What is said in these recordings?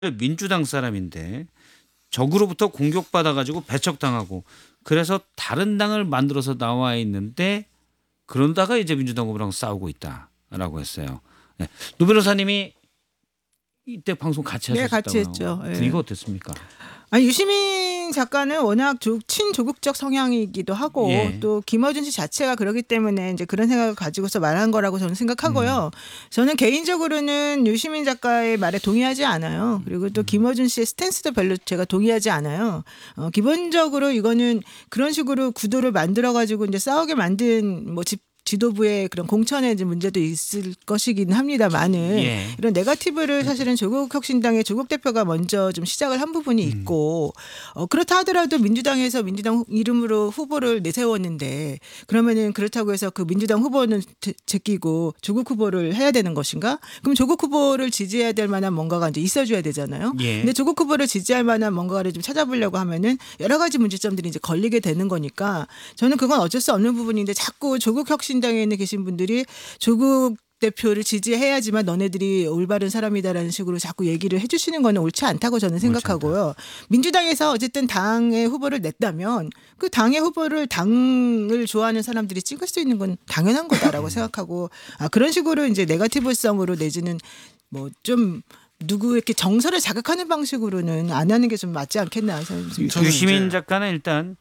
민주당 사람인데 적으로부터 공격받아가지고 배척당하고 그래서 다른 당을 만들어서 나와 있는데 그러다가 이제 민주당 후보랑 싸우고 있다라고 했어요. 네. 노 변호사님이 이때 방송 같이 네, 하셨다고요. 같이 했죠. 예. 분위기가 어땠습니까? 아니, 유시민 작가는 워낙 친조국적 성향이기도 하고 예. 또 김어준 씨 자체가 그러기 때문에 이제 그런 생각을 가지고서 말한 거라고 저는 생각하고요. 저는 개인적으로는 유시민 작가의 말에 동의하지 않아요. 그리고 또 김어준 씨의 스탠스도 별로 제가 동의하지 않아요. 기본적으로 이거는 그런 식으로 구도를 만들어 가지고 이제 싸우게 만든 뭐 지도부의 그런 공천의 문제도 있을 것이긴 합니다만은 예. 이런 네거티브를 사실은 조국혁신당의 조국 대표가 먼저 좀 시작을 한 부분이 있고 그렇다 하더라도 민주당에서 민주당 이름으로 후보를 내세웠는데 그러면은 그렇다고 해서 그 민주당 후보는 제끼고 조국 후보를 해야 되는 것인가? 그럼 조국 후보를 지지해야 될 만한 뭔가가 이제 있어줘야 되잖아요. 예. 근데 조국 후보를 지지할 만한 뭔가를 좀 찾아보려고 하면은 여러 가지 문제점들이 이제 걸리게 되는 거니까 저는 그건 어쩔 수 없는 부분인데 자꾸 조국혁신당에 있는 계신 분들이 조국 대표를 지지해야지만 너네들이 올바른 사람이다라는 식으로 자꾸 얘기를 해주시는 거는 옳지 않다고 저는 생각하고요. 민주당에서 어쨌든 당의 후보를 냈다면 그 당의 후보를 당을 좋아하는 사람들이 찍을 수 있는 건 당연한 거다라고 생각하고 그런 식으로 이제 네거티브성으로 내지는 뭐 좀 누구에게 정서를 자극하는 방식으로는 안 하는 게 좀 맞지 않겠나 생각합니다. 유시민 작가는 일단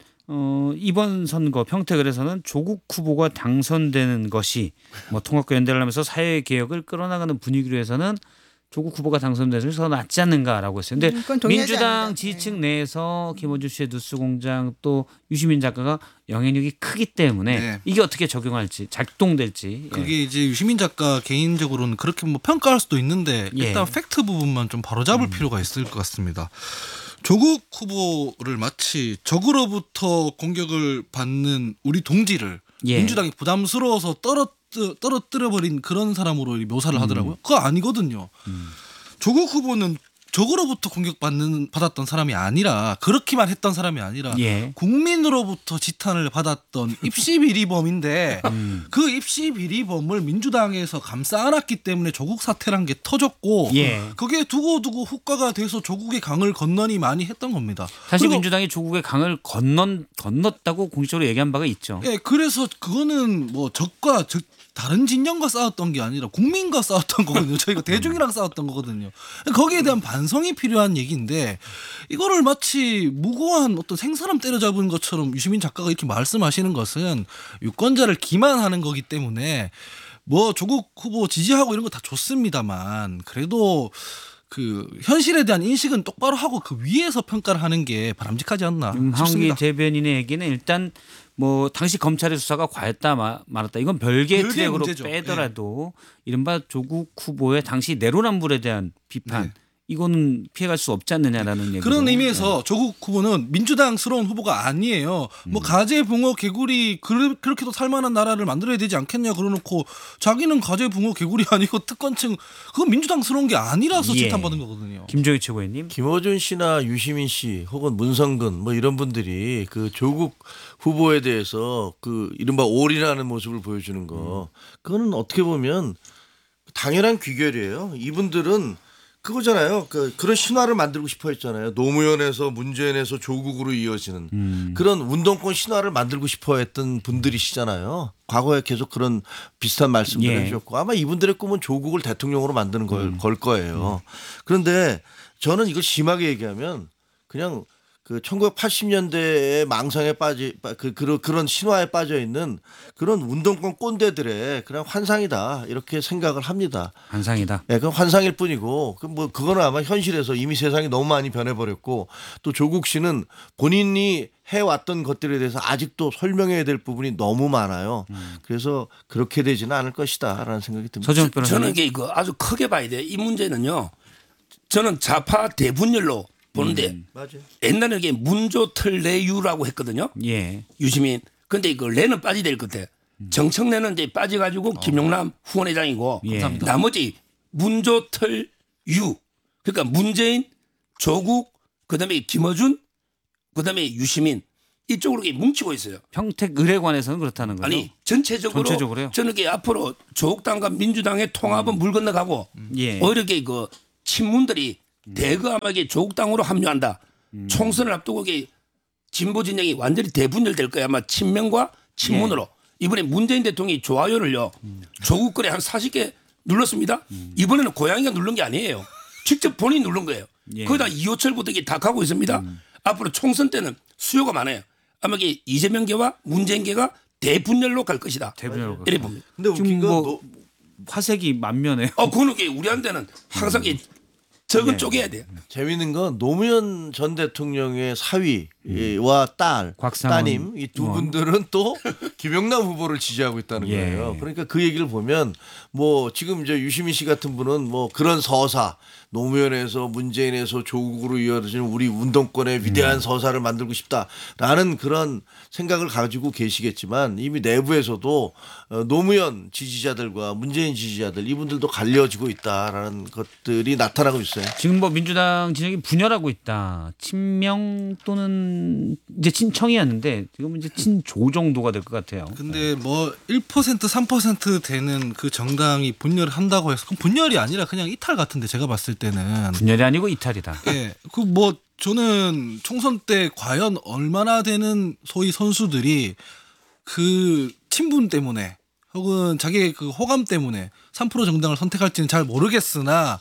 이번 선거 평택을에서는 조국 후보가 당선되는 것이 뭐 통합과 연대를 하면서 사회 개혁을 끌어나가는 분위기로 해서는 조국 후보가 당선돼서 더 낫지 않는가라고 했어요. 근데 그건 동의하지 민주당 않는다. 지지층 내에서 김어준 씨의 뉴스공장 또 유시민 작가가 영향력이 크기 때문에 네. 이게 어떻게 적용할지 작동될지. 그게 이제 유시민 작가 개인적으로는 그렇게 뭐 평가할 수도 있는데 예. 일단 팩트 부분만 좀 바로잡을 필요가 있을 것 같습니다. 조국 후보를 마치 적으로부터 공격을 받는 우리 동지를 예. 민주당이 부담스러워서 떨어뜨려버린 그런 사람으로 묘사를 하더라고요. 그거 아니거든요. 조국 후보는 적으로부터 받았던 사람이 아니라 그렇게만 했던 사람이 아니라 예. 국민으로부터 지탄을 받았던 입시비리범인데 그 입시비리범을 민주당에서 감싸 안았기 때문에 조국 사태란 게 터졌고 예. 그게 두고두고 후과가 돼서 조국의 강을 건너니 많이 했던 겁니다. 사실 그리고 민주당이 조국의 강을 건넜다고 공식적으로 얘기한 바가 있죠. 예, 그래서 그거는 뭐 적과 다른 진영과 싸웠던 게 아니라 국민과 싸웠던 거거든요. 저희가 대중이랑 싸웠던 거거든요. 거기에 대한 반성이 필요한 얘기인데 이거를 마치 무고한 어떤 생사람 때려잡은 것처럼 유시민 작가가 이렇게 말씀하시는 것은 유권자를 기만하는 거기 때문에 뭐 조국 후보 지지하고 이런 거 다 좋습니다만 그래도 그 현실에 대한 인식은 똑바로 하고 그 위에서 평가를 하는 게 바람직하지 않나 황기 싶습니다. 대변인의 얘기는 일단 뭐 당시 검찰의 수사가 과했다 말았다 이건 별개의 별개의 트랙으로 문제죠. 빼더라도 이른바 조국 후보의 당시 내로남불에 대한 비판 네. 이거는 피해갈 수 없지 않느냐라는 얘기로. 그런 의미에서 조국 후보는 민주당스러운 후보가 아니에요. 뭐 가재 붕어 개구리 그렇게도 살만한 나라를 만들어야 되지 않겠냐 그러놓고 자기는 가재 붕어 개구리 아니고 특권층 그건 민주당스러운 게 아니라서 예. 지탄받은 거거든요. 김조희 최고위원님. 김어준 씨나 유시민 씨 혹은 문성근 뭐 이런 분들이 그 조국 후보에 대해서 그 이른바 올인하는 모습을 보여주는 거 그거는 어떻게 보면 당연한 귀결이에요. 이분들은 그거잖아요. 그런 신화를 만들고 싶어 했잖아요. 노무현에서 문재인에서 조국으로 이어지는 그런 운동권 신화를 만들고 싶어 했던 분들이시잖아요. 과거에 계속 그런 비슷한 말씀들을 예. 해주셨고 아마 이분들의 꿈은 조국을 대통령으로 만드는 걸 거예요. 그런데 저는 이걸 심하게 얘기하면 그냥 그 1980년대의 망상에 그런 신화에 빠져 있는 그런 운동권 꼰대들의 그냥 환상이다 이렇게 생각을 합니다. 환상이다. 네, 그건 환상일 뿐이고 그거는 아마 현실에서 이미 세상이 너무 많이 변해버렸고 또 조국 씨는 본인이 해왔던 것들에 대해서 아직도 설명해야 될 부분이 너무 많아요. 그래서 그렇게 되지는 않을 것이다라는 생각이 듭니다. 서정욱 변호사님. 저는 이거 아주 크게 봐야 돼. 이 문제는요. 저는 좌파 대분열로 보는데 맞아요. 옛날에 이게 문조틀레유라고 했거든요. 예. 유시민. 근데 이거 레는 빠져야 될 것 같아. 정청래는 이제 빠져가지고 김용남 후원회장이고 예. 나머지 문조틀유. 그러니까 문재인, 조국, 그다음에 김어준, 그다음에 유시민 이쪽으로 뭉치고 있어요. 평택 의뢰관에서는 그렇다는 거죠. 아니 전체적으로요. 저는 이게 앞으로 조국당과 민주당의 통합은 물 건너가고 예. 오히려 이게 그 친문들이 대거 아마 이게 조국 당으로 합류한다. 총선을 앞두고 이게 진보 진영이 완전히 대분열될 거야. 아마 친명과 친문으로. 이번에 문재인 대통령이 좋아요를요. 조국 거래 한 40개 눌렀습니다. 이번에는 고양이가 누른 게 아니에요. 직접 본인이 누른 거예요. 예. 거기다 이호철부터 이게 다 가고 있습니다. 앞으로 총선 때는 수요가 많아요. 아마 이게 이재명계와 문재인계가 대분열로 갈 것이다. 대분열로 이래 봅니다. 근데 지금 웃긴 건 뭐 화색이 만면해요. 그거는 이게 우리한테는 항상 이게 적은 쪼개야 돼요. 재밌는 건 노무현 전 대통령의 사위와 곽상원 따님 이 두 의원. 분들은 또 김영남 후보를 지지하고 있다는 예. 거예요. 그러니까 그 얘기를 보면 뭐 지금 이제 유시민 씨 같은 분은 뭐 그런 서사 노무현에서 문재인에서 조국으로 이어지는 우리 운동권의 위대한 서사를 만들고 싶다라는 그런 생각을 가지고 계시겠지만 이미 내부에서도 노무현 지지자들과 문재인 지지자들 이분들도 갈려지고 있다라는 것들이 나타나고 있어요. 지금 뭐 민주당 진영이 분열하고 있다. 친명 또는 이제 친청이었는데 지금 이제 친조 정도가 될 것 같아요. 근데 뭐 1% 3% 되는 그 정당이 분열을 한다고 해서 그럼 분열이 아니라 그냥 이탈 같은데 제가 봤을 때는 분열이 아니고 이탈이다. 예. 그 뭐 저는 총선 때 과연 얼마나 되는 소위 선수들이 그 친분 때문에 혹은 자기의 그 호감 때문에 3% 정당을 선택할지는 잘 모르겠으나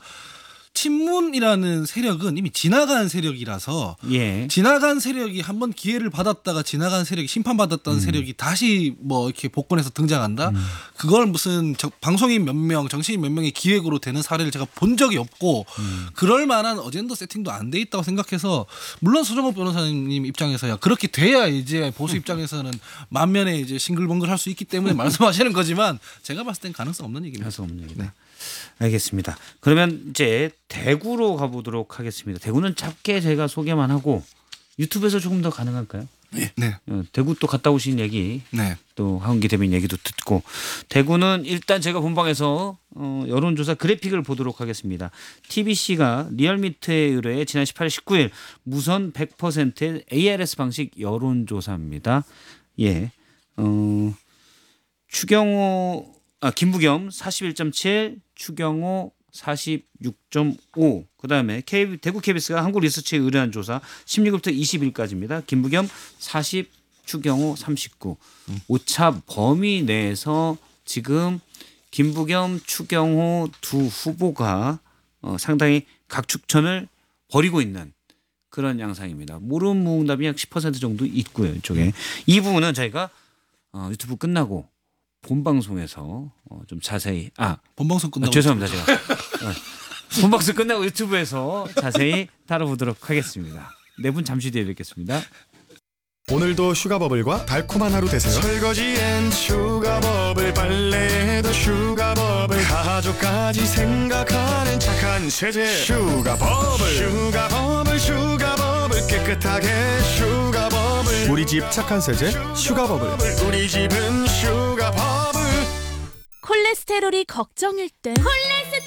친문이라는 세력은 이미 지나간 세력이라서 예. 지나간 세력이 한번 기회를 받았다가 지나간 세력이 심판받았다는 세력이 다시 뭐 이렇게 복권해서 등장한다. 그걸 무슨 방송인 몇 명, 정치인 몇 명의 기획으로 되는 사례를 제가 본 적이 없고 그럴 만한 어젠더 세팅도 안 돼 있다고 생각해서 물론 소정업 변호사님 입장에서야 그렇게 돼야 이제 보수 입장에서는 만면에 이제 싱글벙글 할 수 있기 때문에 말씀하시는 거지만 제가 봤을 땐 가능성 없는 얘기입니다. 할 수 없는 얘기다. 알겠습니다. 그러면 이제 대구로 가보도록 하겠습니다. 대구는 짧게 제가 소개만 하고 유튜브에서 조금 더 가능할까요? 네. 대구 또 갔다 오신 얘기 네. 또 하은기 대변인 얘기도 듣고 대구는 일단 제가 본방에서 여론조사 그래픽을 보도록 하겠습니다. TBC가 리얼미터에 의뢰해 지난 18일 19일 무선 100%의 ARS 방식 여론조사입니다. 예, 김부겸 41.7, 추경호 46.5. 그다음에 대구 KBS가 한국리서치에 의뢰한 조사 16일부터 20일까지입니다. 김부겸 40, 추경호 39. 오차 범위 내에서 지금 김부겸, 추경호 두 후보가 상당히 각축천을 벌이고 있는 그런 양상입니다. 모름무응답이 약 10% 정도 있고요. 이쪽에 이 부분은 저희가 유튜브 끝나고 본방송에서 좀 자세히 본방송 끝나고 죄송합니다 제가 본방송 끝나고 유튜브에서 자세히 다뤄보도록 하겠습니다. 네 분 잠시 뒤에 뵙겠습니다. 오늘도 슈가버블과 달콤한 하루 되세요. 설거지엔 슈가버블, 빨래에도 슈가버블, 가족까지 생각하는 착한 세제 슈가버블, 슈가버블 깨끗하게 슈가버블. 우리 집 착한 세제 슈가버블. 우리 집은 슈가버블. 콜레스테롤이 걱정일 땐